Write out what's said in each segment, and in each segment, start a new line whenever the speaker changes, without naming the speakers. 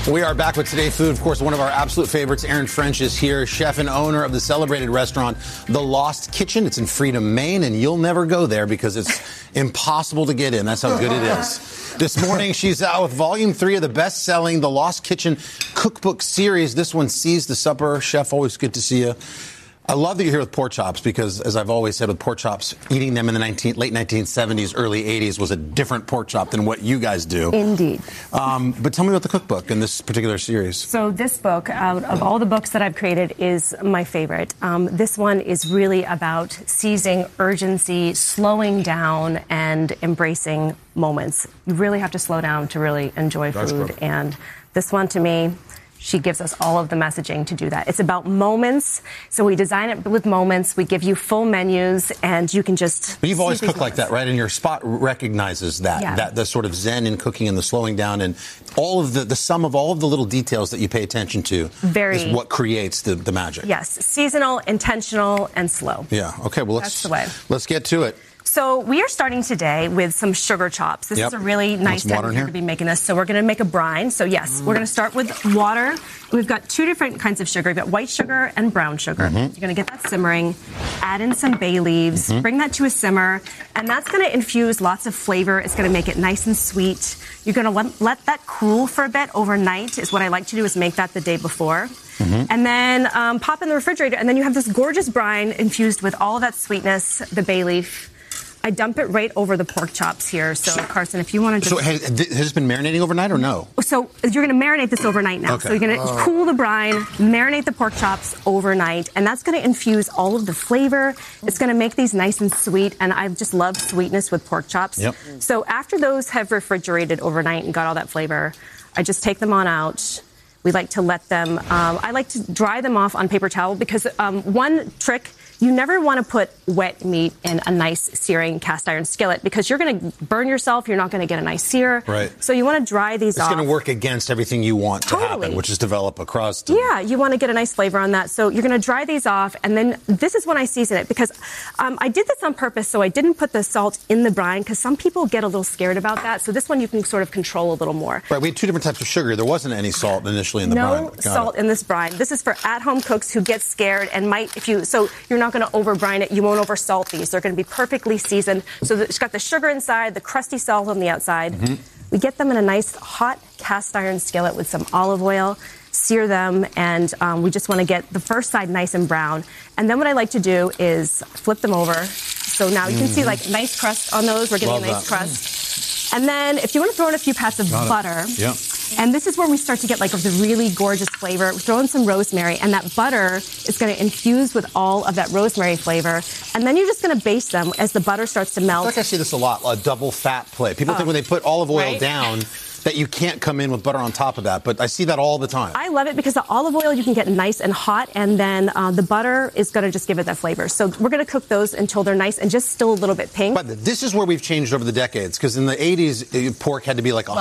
We are back with Today Food. Of course, one of our absolute favorites, Aaron French, is here, chef and owner of the celebrated restaurant, The Lost Kitchen. It's in Freedom, Maine, and you'll never go there because it's impossible to get in. That's how good it is. This morning, she's out with Volume 3 of the best-selling The Lost Kitchen cookbook series. This one, Seize the Supper. Chef, always good to see you. I love that you're here with pork chops because, as I've always said with pork chops, eating them in the late 1970s, early 80s was a different pork chop than what you guys do.
Indeed.
But tell me about the cookbook in this particular series.
So this book, out of all the books that I've created, is my favorite. This one is really about seizing urgency, slowing down, and embracing moments. You really have to slow down to really enjoy food. And this one, to me, she gives us all of the messaging to do that. It's about moments. So we design it with moments. We give you full menus, and you can just...
But you've always cooked like that, right? And your spot recognizes that, that the sort of zen in cooking and the slowing down and all of the sum of all of the little details that you pay attention to is what creates the magic.
Yes. Seasonal, intentional, and slow.
Yeah. Okay. Well, let's get to it.
So we are starting today with some sugar chops. This is a really nice time here to be making this. So we're going to make a brine. So yes, we're going to start with water. We've got two different kinds of sugar. We've got white sugar and brown sugar. You're going to get that simmering, add in some bay leaves, bring that to a simmer, and that's going to infuse lots of flavor. It's going to make it nice and sweet. You're going to let that cool for a bit overnight is what I like to do, is make that the day before. And then pop in the refrigerator, and then you have this gorgeous brine infused with all of that sweetness, the bay leaf. I dump it right over the pork chops here. So, Carson, if you want to just...
So has this been marinating overnight or no?
So you're going to marinate this overnight now. Okay. So you're going to cool the brine, marinate the pork chops overnight, and that's going to infuse all of the flavor. It's going to make these nice and sweet, and I just love sweetness with pork chops. So after those have refrigerated overnight and got all that flavor, I just take them on out. We like to let them... I like to dry them off on paper towel because one trick... You never want to put wet meat in a nice searing cast iron skillet because you're going to burn yourself. You're not going to get a nice sear.
Right.
So you want to dry these off.
It's going to work against everything you want to happen, which is develop a crust.
Yeah, you want to get a nice flavor on that. So you're going to dry these off, and then this is when I season it because I did this on purpose, so I didn't put the salt in the brine because some people get a little scared about that. So this one you can sort of control a little more.
Right, we had two different types of sugar. There wasn't any salt initially in the brine.
No salt in this brine. This is for at-home cooks who get scared and might, so you're not going to over-brine it. You won't over-salt these. They're going to be perfectly seasoned. So it's got the sugar inside, the crusty salt on the outside. We get them in a nice hot cast iron skillet with some olive oil, sear them, and we just want to get the first side nice and brown. And then what I like to do is flip them over. So now you can see like nice crust on those. We're getting a nice crust. And then if you want to throw in a few pats of butter. And this is where we start to get like the really gorgeous flavor. Throw in some rosemary, and that butter is going to infuse with all of that rosemary flavor. And then you're just going to baste them as the butter starts to melt.
I feel like I see this a lot, a double fat play. People think when they put olive oil down that you can't come in with butter on top of that, but I see that all the time.
I love it because the olive oil you can get nice and hot, and then the butter is going to just give it that flavor. So we're going to cook those until they're nice and just still a little bit pink.
But this is where we've changed over the decades, because in the 80s, pork had to be like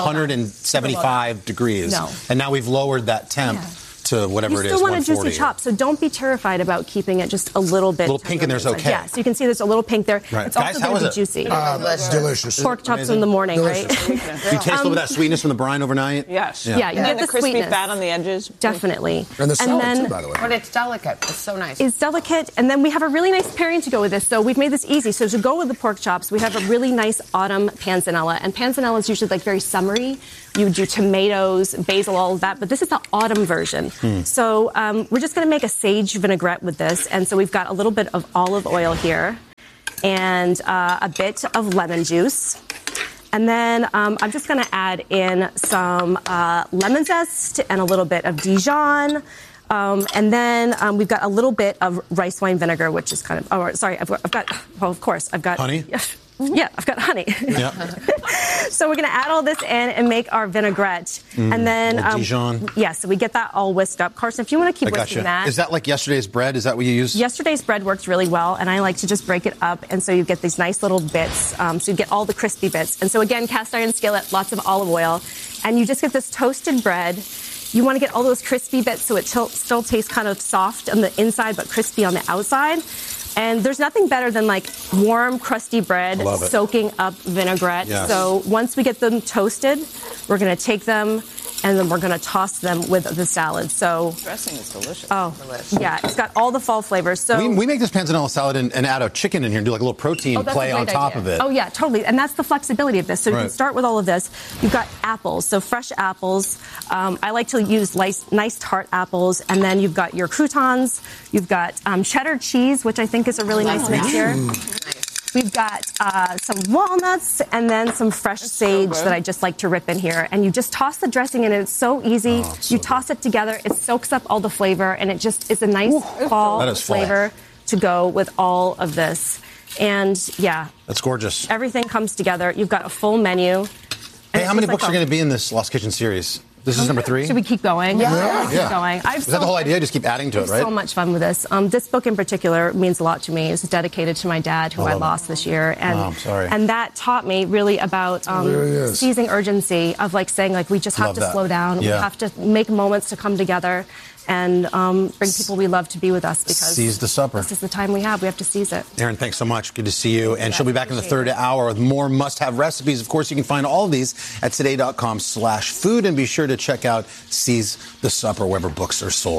175 degrees, and now we've lowered that temp. To whatever it is, 140.
You still want a juicy chop, so don't be terrified about keeping it just a little bit.
A little pink in there's okay.
Yeah, so you can see there's a little pink there.
Right.
It's also going to be juicy.
It's delicious.
Pork chops in the morning, right?
Do you taste a little bit of that sweetness from the brine overnight?
Yes.
Yeah, you get the
crispy
sweetness.
fat on the edges.
Definitely.
And the salad, too, by the way.
But it's delicate. It's so nice.
It's delicate, and then we have a really nice pairing to go with this. So we've made this easy. So to go with the pork chops, we have a really nice autumn panzanella, and panzanella is usually like very summery. You do tomatoes, basil, all of that, but this is the autumn version. So we're just going to make a sage vinaigrette with this, and so we've got a little bit of olive oil here and a bit of lemon juice. And then I'm just going to add in some lemon zest and a little bit of Dijon. And then we've got a little bit of rice wine vinegar, which is kind of, I've got, well, of course, I've got.
Honey?
Yeah, I've got honey.
Yeah.
So we're going to add all this in and make our vinaigrette. And then,
Dijon.
Yeah, so we get that all whisked up. Carson, if you want to keep whisking that.
Is that like yesterday's bread? Is that what you use?
Yesterday's bread worked really well, and I like to just break it up, and so you get these nice little bits. So you get all the crispy bits. And so again, cast iron skillet, lots of olive oil, and you just get this toasted bread. You want to get all those crispy bits so it still tastes kind of soft on the inside but crispy on the outside. And there's nothing better than like warm, crusty bread soaking up vinaigrette. Yes. So once we get them toasted, we're going to take them and then we're going to toss them with the salad. So
dressing is delicious.
Oh, yeah, it's got all the fall flavors. So
we make this panzanella salad and add a chicken in here and do like a little protein play on top of it.
Oh, yeah, totally. And that's the flexibility of this. So you can start with all of this. You've got apples, so fresh apples. I like to use nice tart apples. And then you've got your croutons. You've got cheddar cheese, which I think is a really nice mix here. We've got some walnuts and then some fresh sage that I just like to rip in here. And you just toss the dressing in, and it's so easy. You toss it together. It soaks up all the flavor, and it just is a nice fall flavor to go with all of this. And, yeah.
That's gorgeous.
Everything comes together. You've got a full menu.
Hey, how many books are going to be in this Lost Kitchen series? This is number 3?
Should we keep going?
Yeah.
Keep going.
Is that the whole idea? Just keep adding to it, right?
So much fun with this. This book in particular means a lot to me. It's dedicated to my dad, who I lost this year. And,
I'm sorry.
And that taught me really about seizing urgency, of like saying, like, we just have to slow down. We have to make moments to come together and bring people we love to be with us, because
seize the supper.
This is the time we have. We have to seize it.
Erin, thanks so much. Good to see you. And she'll be back in the third hour with more must-have recipes. Of course, you can find all of these at today.com/food, and be sure to check out Seize the Supper wherever books are sold.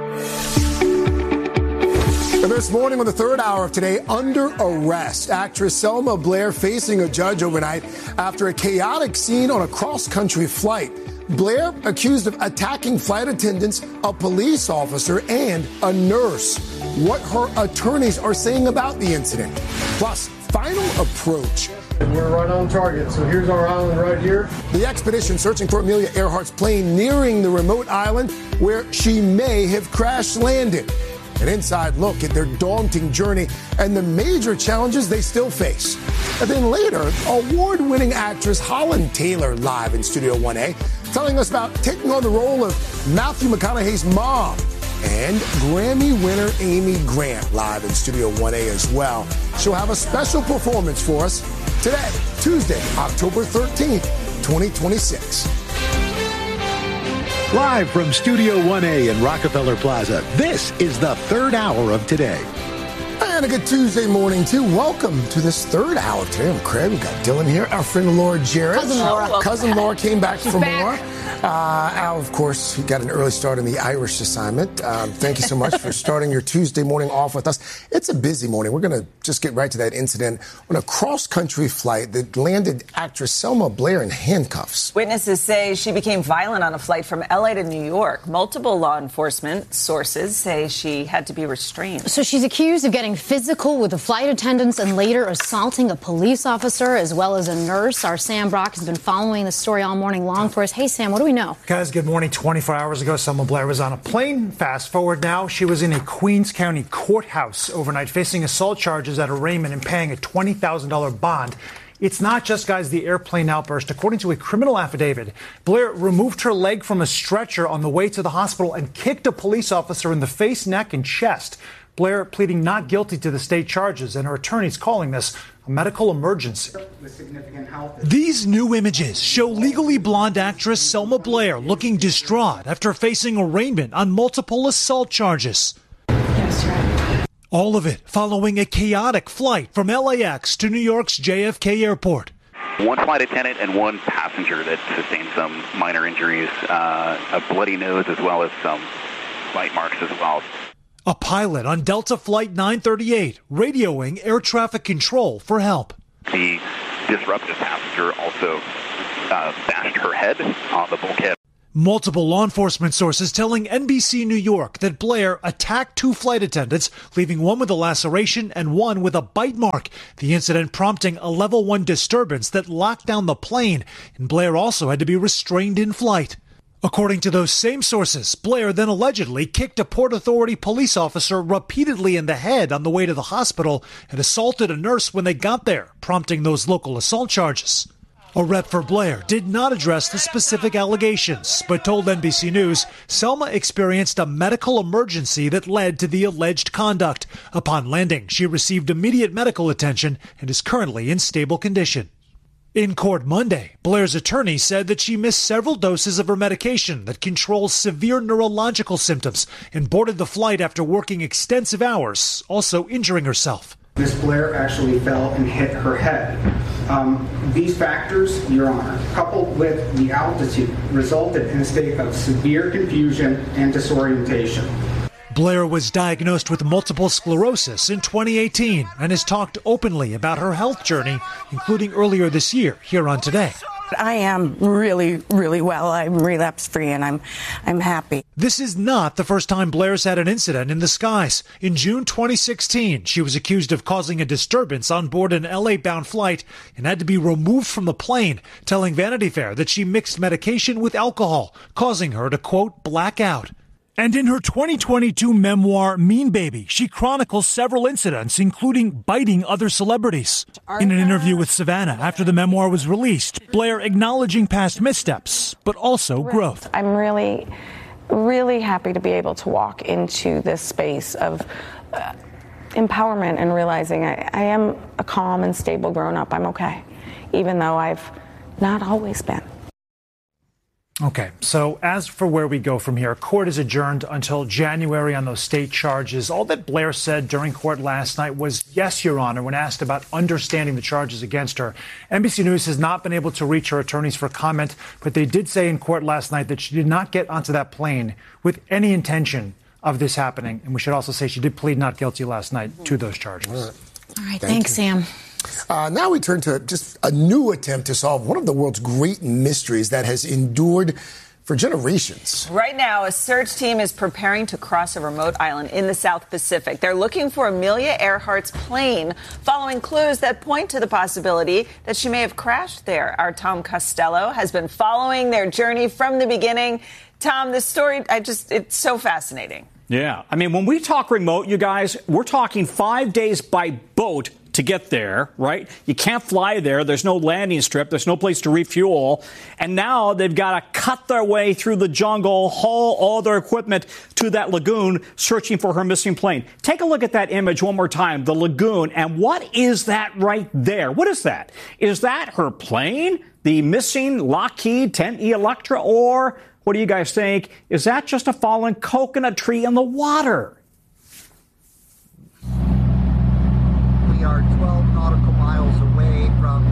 This morning on the third hour of Today, under arrest. Actress Selma Blair facing a judge overnight after a chaotic scene on a cross-country flight. Blair accused of attacking flight attendants, a police officer, and a nurse. What her attorneys are saying about the incident. Plus, final approach.
We're right on target, so here's our island right here.
The expedition searching for Amelia Earhart's plane nearing the remote island where she may have crash-landed. An inside look at their daunting journey and the major challenges they still face. And then later, award-winning actress Holland Taylor live in Studio 1A, telling us about taking on the role of Matthew McConaughey's mom. And Grammy winner Amy Grant live in Studio 1A as well. She'll have a special performance for us today, Tuesday, October 13th, 2026.
Live from Studio 1A in Rockefeller Plaza, this is the third hour of Today.
And a good Tuesday morning, too. Welcome to this third hour today. I'm Craig. We've got Dylan here. Our friend Laura Jarrett. Cousin Laura came back for more. Al, of course, he got an early start in the Irish assignment. Thank you so much for starting your Tuesday morning off with us. It's a busy morning. We're going to just get right to that incident on a cross-country flight that landed actress Selma Blair in handcuffs.
Witnesses say she became violent on a flight from L.A. to New York. Multiple law enforcement sources say she had to be restrained.
So she's accused of getting physical with the flight attendants and later assaulting a police officer as well as a nurse. Our Sam Brock has been following the story all morning long for us. Hey, Sam, what do we know?
Guys, good morning. 24 hours ago, Selma Blair was on a plane. Fast forward now, she was in a Queens County courthouse overnight facing assault charges at arraignment and paying a $20,000 bond. It's not just, guys, the airplane outburst. According to a criminal affidavit, Blair removed her leg from a stretcher on the way to the hospital and kicked a police officer in the face, neck, and chest. Blair pleading not guilty to the state charges, and her attorneys calling this a medical emergency. These new images show legally blonde actress Selma Blair looking distraught after facing arraignment on multiple assault charges.
Yes, right.
All of it following a chaotic flight from LAX to New York's JFK Airport.
One flight attendant and one passenger that sustained some minor injuries, a bloody nose as well as some bite marks as well.
A pilot on Delta Flight 938 radioing air traffic control for help.
The disruptive passenger also bashed her head on the bulkhead.
Multiple law enforcement sources telling NBC New York that Blair attacked two flight attendants, leaving one with a laceration and one with a bite mark. The incident prompting a level 1 disturbance that locked down the plane, and Blair also had to be restrained in flight. According to those same sources, Blair then allegedly kicked a Port Authority police officer repeatedly in the head on the way to the hospital and assaulted a nurse when they got there, prompting those local assault charges. A rep for Blair did not address the specific allegations, but told NBC News Selma experienced a medical emergency that led to the alleged conduct. Upon landing, she received immediate medical attention and is currently in stable condition. In court Monday, Blair's attorney said that she missed several doses of her medication that controls severe neurological symptoms and boarded the flight after working extensive hours, also injuring herself.
Miss Blair actually fell and hit her head.
These factors, Your Honor, coupled with the altitude, resulted in a state of severe confusion and disorientation.
Blair was diagnosed with multiple sclerosis in 2018 and has talked openly about her health journey, including earlier this year here on Today.
I am really, really well. I'm relapse-free, and I'm happy.
This is not the first time Blair's had an incident in the skies. In June 2016, she was accused of causing a disturbance on board an LA-bound flight and had to be removed from the plane, telling Vanity Fair that she mixed medication with alcohol, causing her to, quote, black out. And in her 2022 memoir, Mean Baby, she chronicles several incidents, including biting other celebrities. In an interview with Savannah after the memoir was released, Blair acknowledging past missteps, but also growth.
I'm really, really happy to be able to walk into this space of empowerment and realizing I am a calm and stable grown-up. I'm okay, even though I've not always been.
Okay, so as for where we go from here, court is adjourned until January on those state charges. All that Blair said during court last night was, yes, Your Honor, when asked about understanding the charges against her. NBC News has not been able to reach her attorneys for comment, but they did say in court last night that she did not get onto that plane with any intention of this happening. And we should also say she did plead not guilty last night to those charges.
All right, thanks, Sam.
Now we turn to just a new attempt to solve one of the world's great mysteries that has endured for generations.
Right now, a search team is preparing to cross a remote island in the South Pacific. They're looking for Amelia Earhart's plane, following clues that point to the possibility that she may have crashed there. Our Tom Costello has been following their journey from the beginning. Tom, this story, it's so fascinating.
Yeah. I mean, when we talk remote, you guys, we're talking 5 days by boat to get there, right? You can't fly there. There's no landing strip. There's no place to refuel. And now they've got to cut their way through the jungle, haul all their equipment to that lagoon, searching for her missing plane. Take a look at that image one more time, the lagoon. And what is that right there? What is that? Is that her plane, the missing Lockheed 10E Electra? Or what do you guys think? Is that just a fallen coconut tree in the water?
We are 12 nautical miles away from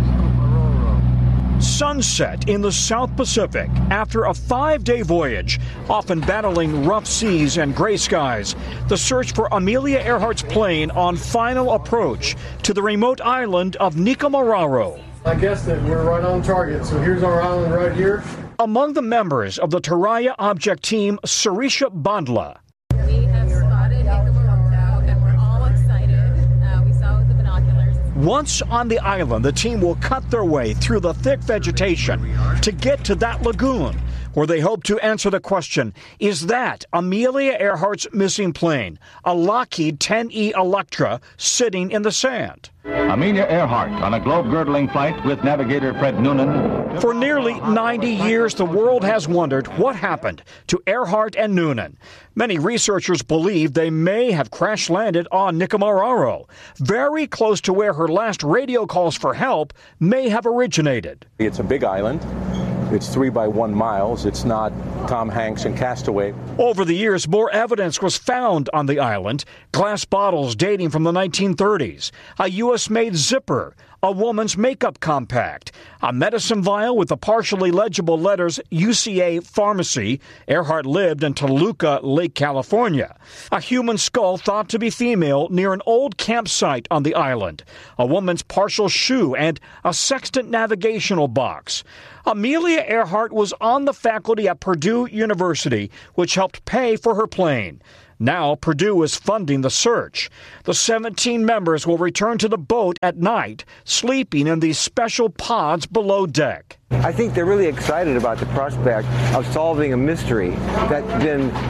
Nikumaroro.
Sunset in the South Pacific after a 5-day voyage, often battling rough seas and gray skies. The search for Amelia Earhart's plane on final approach to the remote island of Nikumaroro.
I guess that we're right on target. So here's our island right here.
Among the members of the Taraya Object Team, Sarisha Bandla.
We have spotted Nikumaroro and we're all excited. We saw it with the binoculars.
Once on the island, the team will cut their way through the thick vegetation to get to that lagoon, where they hope to answer the question, is that Amelia Earhart's missing plane, a Lockheed 10E Electra, sitting in the sand?
Amelia Earhart on a globe-girdling flight with navigator Fred Noonan.
For nearly 90 years, the world has wondered what happened to Earhart and Noonan. Many researchers believe they may have crash-landed on Nikumaroro, very close to where her last radio calls for help may have originated.
It's a big island. It's 3 by 1 miles. It's not Tom Hanks and Castaway.
Over the years, more evidence was found on the island. Glass bottles dating from the 1930s, a U.S.-made zipper, a woman's makeup compact, a medicine vial with the partially legible letters UCA Pharmacy. Earhart lived in Toluca, Lake California. A human skull thought to be female near an old campsite on the island. A woman's partial shoe and a sextant navigational box. Amelia Earhart was on the faculty at Purdue University, which helped pay for her plane. Now Purdue is funding the search. The 17 members will return to the boat at night, sleeping in these special pods below deck.
I think they're really excited about the prospect of solving a mystery that's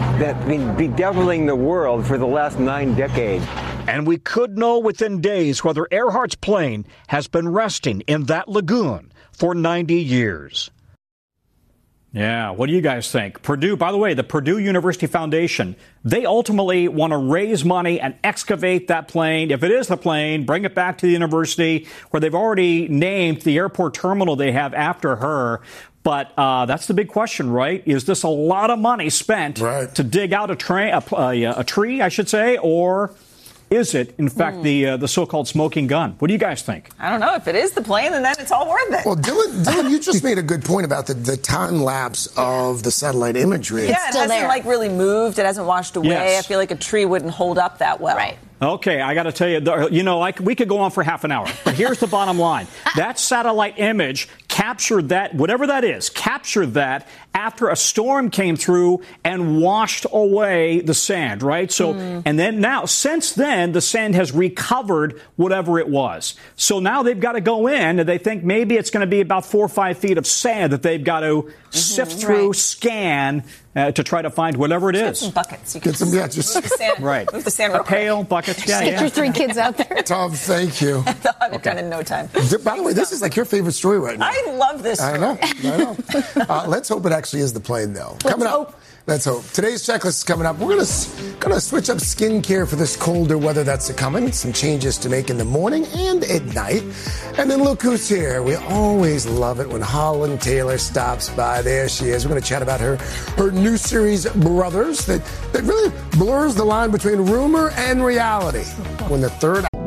been bedeviling the world for the last 9 decades.
And we could know within days whether Earhart's plane has been resting in that lagoon for 90 years.
Yeah, what do you guys think? Purdue, by the way, the Purdue University Foundation, they ultimately want to raise money and excavate that plane. If it is the plane, bring it back to the university where they've already named the airport terminal they have after her. But that's the big question, right? Is this a lot of money spent to dig out a tree, I should say, or is it, in fact, the so-called smoking gun? What do you guys think?
I don't know. If it is the plane, then it's all worth it.
Well, Dylan, you just made a good point about the time lapse of the satellite imagery.
Yeah, it hasn't really moved. It hasn't washed away.
Yes.
I feel like a tree wouldn't hold up that well. Right.
Okay, I got to tell you, we could go on for half an hour, but here's the bottom line. That satellite image captured that, whatever that is, captured that after a storm came through and washed away the sand, right? So, and then now, since then, the sand has recovered whatever it was. So now they've got to go in, and they think maybe it's going to be about 4 or 5 feet of sand that they've got to sift through, scan, to try to find whatever it is.
Some buckets. You
Get some,
move the sand,
right.
Move the sand
A
real quick.
pail, buckets,
Get your 3 kids out there.
Tom, thank you.
They'll have it done in no time.
By the way, this is like your favorite story right now.
I love this story.
I know. Let's hope it actually is the plane, though. Let's hope. Today's checklist is coming up. We're gonna switch up skincare for this colder weather that's coming. Some changes to make in the morning and at night. And then look who's here. We always love it when Holland Taylor stops by. There she is. We're gonna chat about her new series, Brothers, that really blurs the line between rumor and reality. When the third